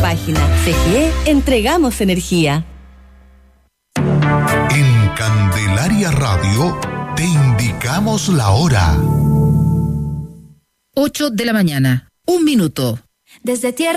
página. CGE, entregamos energía. En Candelaria Radio te indicamos la hora. 8 de la mañana, 1 minuto. Desde tierra